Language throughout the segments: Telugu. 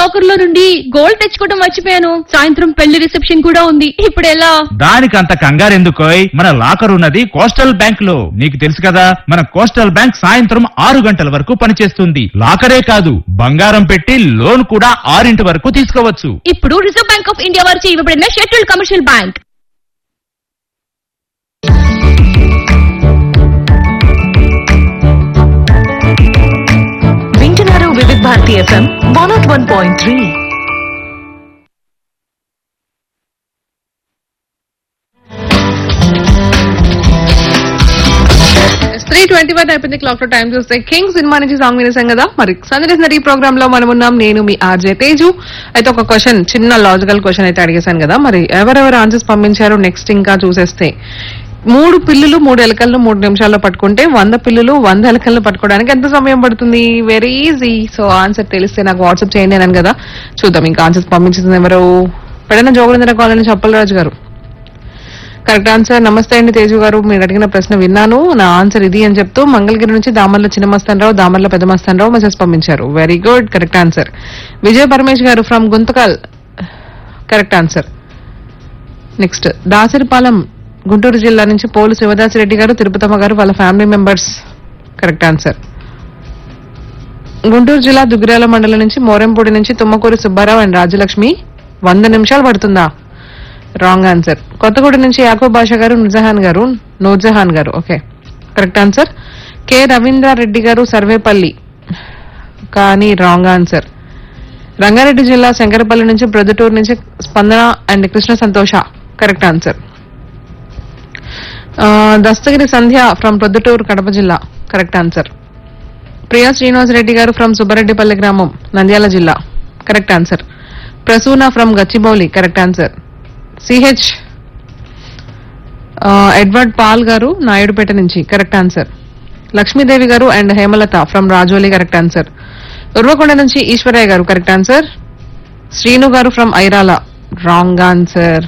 లాకర్ లో నుండి గోల్డ్ తెచ్చుకోవడం మర్చిపోయాను. సాయంత్రం పెళ్లి రిసెప్షన్ కూడా ఉంది. ఇప్పుడు ఎలా? దానికంత కంగారెందుకోయ్, మన లాకర్ ఉన్నది కోస్టల్ బ్యాంక్ లో. నీకు తెలుసు కదా, మన కోస్టల్ బ్యాంక్ సాయంత్రం 6 గంటల వరకు పనిచేస్తుంది. లాకరే కాదు, బంగారం పెట్టి లోన్ కూడా 6 వరకు తీసుకోవచ్చు. ఇప్పుడు రిజర్వ్ బ్యాంక్ ఆఫ్ ఇండియా వారిచే ఇవ్వబడిన షెడ్యూల్డ్ కమర్షియల్ బ్యాంక్. వింటున్నారు వివిధ భారతి FM 101.3. 3:21 అయిపోయింది. క్లాక్ లో టైం చూస్తే కింగ్ సినిమా నుంచి సాంగ్ వినేసాం కదా. మరి సందడి ఈ ప్రోగ్రామ్ లో మనం ఉన్నాం. నేను మీ ఆర్జే తేజు. అయితే ఒక క్వశ్చన్, చిన్న లాజికల్ క్వశ్చన్ అయితే అడిగేశాను కదా. మరి ఎవరెవరు ఆన్సర్స్ పంపించారు నెక్స్ట్ ఇంకా చూసేస్తే, 3 పిల్లులు 3 ఎలకలను 3 నిమిషాల్లో పట్టుకుంటే 100 పిల్లులు 100 ఎలకలను పట్టుకోవడానికి ఎంత సమయం పడుతుంది? Very easy. సో ఆన్సర్ తెలిస్తే నాకు వాట్సాప్ చేయండి అన్నాను కదా. చూద్దాం ఇంకా ఆన్సర్స్ పంపించింది ఎవరు. పెడన జోగులేంద్ర కాలనీ చప్పలరాజు గారు కరెక్ట్ ఆన్సర్. నమస్తే అండి తేజు గారు, మీరు అడిగిన ప్రశ్న విన్నాను, నా ఆన్సర్ ఇది అని చెప్తూ మంగళగిరి నుంచి దామర్ల చిన్నమస్తానరావు, దామర్ల పెద్దమస్తానరావు మెసేజ్ పంపించారు. Very good, correct answer. విజయ పరమేష్ గారు from Guntakal correct answer. Next Dasaripalem Guntur జిల్లా నుంచి పోలు శివదాసిరెడ్డి గారు, తిరుపతమ్మ గారు, వాళ్ళ family members correct answer. Guntur జిల్లా దుగ్గిరాల మండలం నుంచి మోరెంపూడి నుంచి తుమ్మకూరి సుబ్బారావు అండ్ రాజలక్ష్మి 100 నిమిషాలు పడుతుందా? Wrong answer. కొత్తగూడ నుంచి యాకూబ్ బాషా గారు, నూర్జహాన్ గారు okay correct answer. K Ravindra Reddy గారు సర్వేపల్లి కానీ రాంగ్ ఆన్సర్. రంగారెడ్డి జిల్లా శంకరపల్లి నుంచి ప్రొద్దుటూరు నుంచి స్పందన అండ్ కృష్ణ సంతోష correct answer. Dastagiri Sandhya from Proddatur Kadapa జిల్లా కరెక్ట్ ఆన్సర్. ప్రియా శ్రీనివాస్ రెడ్డి గారు ఫ్రమ్ సుబ్బారెడ్డిపల్లి గ్రామం నంద్యాల జిల్లా correct answer. Prasuna from Gachibowli correct answer. CH Edward Paul గారు నాయుడుపేట నుంచి కరెక్ట్ ఆన్సర్. లక్ష్మీదేవి గారు and Hemalatha from Rajoli correct answer. Uravakonda నుంచి ఈశ్వరయ్య గారు కరెక్ట్ ఆన్సర్. శ్రీను గారు ఫ్రమ్ ఐరాల రాంగ్ ఆన్సర్.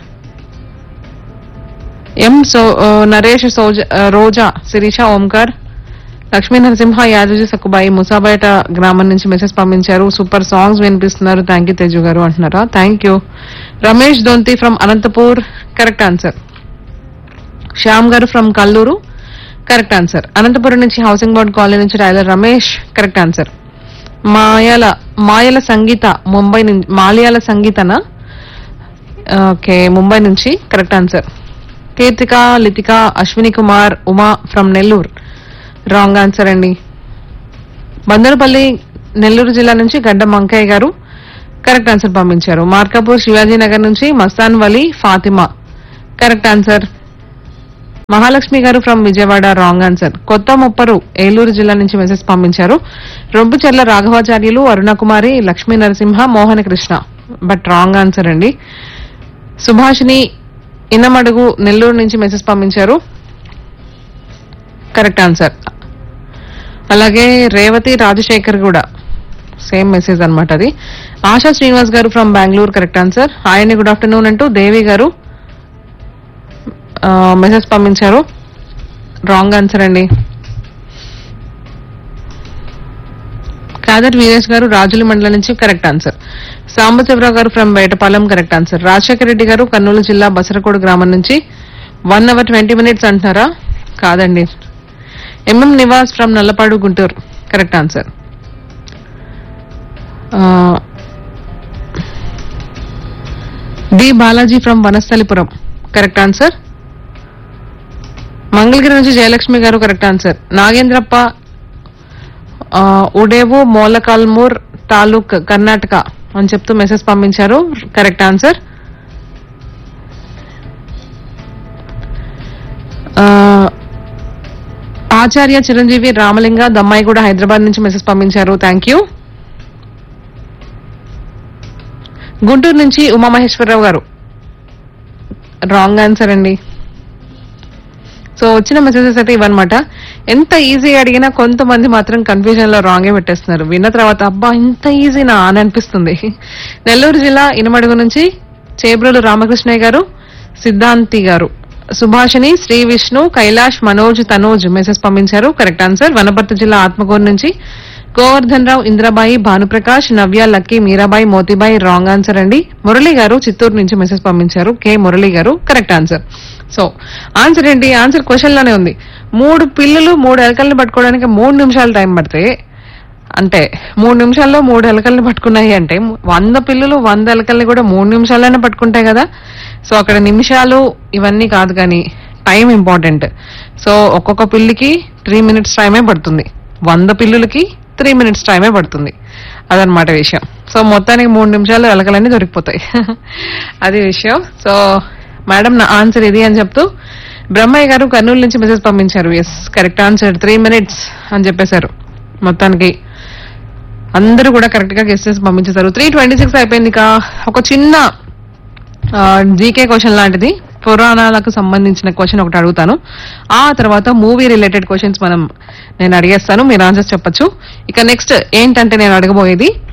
ఎం నరేష్ రోజా శిరీష ఓంకార్ లక్ష్మీ నరసింహ యాదవ్జీ సక్కుబాయి ముసాబేట గ్రామం నుంచి మెసేజ్ పంపించారు. సూపర్ సాంగ్స్ వినిపిస్తున్నారు, థ్యాంక్ యూ తేజు గారు అంటున్నారా. Thank you. Ramesh Donthi from Anantapur correct answer. Shyam గారు from Kalluru correct answer. Anantapuram నుంచి హౌసింగ్ బోర్డ్ కాలనీ నుంచి టైలర్ రమేష్ కరెక్ట్ ఆన్సర్. మాయల సంగీత ముంబై నుంచి, మాలయాల సంగీతన ఓకే ముంబై నుంచి correct answer. Keerthika Lithika Ashwini Kumar Uma from Nellore wrong answer అండి. బందరపల్లి నెల్లూరు జిల్లా నుంచి గడ్డ మంకయ్య గారు కరెక్ట్ ఆన్సర్ పంపించారు. మార్కాపూర్ శివాజీనగర్ నుంచి మస్తాన్ వలీ ఫాతిమా కరెక్ట్ ఆన్సర్. మహాలక్ష్మి గారు ఫ్రమ్ విజయవాడ రాంగ్ ఆన్సర్. కొత్త ముప్పరు ఏలూరు జిల్లా నుంచి మెసేజ్ పంపించారు. రొంపుచెర్ల రాఘవాచార్యులు, అరుణకుమారి, లక్ష్మీ నరసింహ, మోహన కృష్ణ బట్ రాంగ్ ఆన్సర్ అండి. సుభాషిని ఇన్నమడుగు నెల్లూరు నుంచి మెసేజ్ పంపించారు కరెక్ట్ ఆన్సర్. అలాగే రేవతి రాజశేఖర్ కూడా సేమ్ మెసేజ్ అనమాట అది. ఆశా శ్రీనివాస్ గారు from Bengaluru correct answer. Hi good afternoon అంటూ దేవి గారు మెసేజ్ పంపించారు రాంగ్ ఆన్సర్ అండి. కాదర్ వీరేష్ గారు రాజుల మండలం నుంచి కరెక్ట్ ఆన్సర్. సాంబశివరావు గారు from Vetapalem correct answer. Rajasekhara Reddy గారు కర్నూలు జిల్లా బసరకోడు గ్రామం నుంచి 1 hour 20 minutes అంటున్నారా? కాదండి. MM Nivas from Nallapadu Guntur correct answer. D Balaji from Vanasthalipuram correct answer. Mangalagiri నుంచి జయలక్ష్మి గారు కరెక్ట్ ఆన్సర్. నాగేంద్రప్ప ఉడేవు మోలకాల్మూర్ తాలూక్ కర్ణాటక అని చెప్తూ మెసేజ్ పంపించారు కరెక్ట్ ఆన్సర్. ఆచార్య చిరంజీవి రామలింగ దమ్మాయిగూడ హైదరాబాద్ నుంచి మెసేజ్ పంపించారు థ్యాంక్ యూ. గుంటూరు నుంచి ఉమామహేశ్వరరావు గారు రాంగ్ ఆన్సర్ అండి. సో వచ్చిన మెసేజెస్ అయితే ఇవన్నమాట. ఎంత ఈజీ అడిగినా కొంతమంది మాత్రం కన్ఫ్యూజన్ లో రాంగే పెట్టేస్తున్నారు. విన్న తర్వాత అబ్బా ఇంత ఈజీనా అని అనిపిస్తుంది. నెల్లూరు జిల్లా ఇనమడుగు నుంచి చేబ్రోలు రామకృష్ణయ్య గారు, సిద్ధాంతి గారు, సుభాషిని, శ్రీ విష్ణు, కైలాష్, మనోజ్, తనోజ్ మెసేజ్ పంపించారు కరెక్ట్ ఆన్సర్. వనపర్తి జిల్లా ఆత్మకూరు నుంచి గోవర్ధన్ రావు, ఇంద్రబాయి, భానుప్రకాష్, నవ్య, lucky, Mirabai, Motibai wrong answer అండి. మురళి గారు చిత్తూరు నుంచి మెసేజ్ పంపించారు. కే మురళి గారు కరెక్ట్ ఆన్సర్. సో ఆన్సర్ ఏంటి? ఆన్సర్ క్వశ్చన్ లోనే ఉంది. 3 పిల్లులు 3 ఎలకల్ని పట్టుకోవడానికి 3 నిమిషాలు టైం పడితే, అంటే 3 నిమిషాల్లో 3 ఎలకల్ని పట్టుకున్నాయి అంటే 100 పిల్లులు 100 ఎలకల్ని కూడా 3 నిమిషాల్లోనే పట్టుకుంటాయి కదా. సో అక్కడ నిమిషాలు ఇవన్నీ కాదు కానీ టైం ఇంపార్టెంట్. సో ఒక్కొక్క పిల్లికి 3 minutes టైమే పడుతుంది, 100 పిల్లులకి 3 minutes టైమే పడుతుంది. అదనమాట విషయం. సో మొత్తానికి 3 నిమిషాలు ఎలకలన్నీ దొరికిపోతాయి. అది విషయం. సో మేడం నా ఆన్సర్ ఇది అని చెప్తూ బ్రహ్మయ్య గారు కర్నూలు నుంచి మెసేజ్ పంపించారు. ఎస్ కరెక్ట్ ఆన్సర్ 3 minutes అని చెప్పేశారు. మొత్తానికి అందరూ కూడా కరెక్ట్ గా గెస్ చేసి పంపించేశారు. 3:26 అయిపోయింది. ఒక చిన్న జీకే క్వశ్చన్ లాంటిది, పురాణాలకు సంబంధించిన క్వశ్చన్ ఒకటి అడుగుతాను. ఆ తర్వాత మూవీ రిలేటెడ్ క్వశ్చన్స్ నేను అడిగేస్తాను, మీరు ఆన్సర్స్ చెప్పొచ్చు. ఇక నెక్స్ట్ ఏంటంటే నేను అడగబోయేది